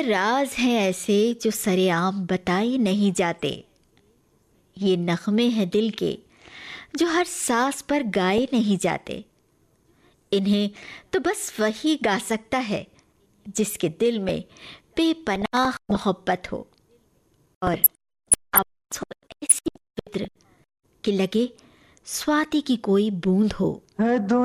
राज हैं ऐसे जो सरेआम बताए नहीं जाते। ये नगमे हैं दिल के जो हर सांस पर गाए नहीं जाते। इन्हें तो बस वही गा सकता है जिसके दिल में बेपनाह मोहब्बत हो, और आवाज़ हो ऐसी पवित्र कि लगे स्वाति की कोई बूंद हो। है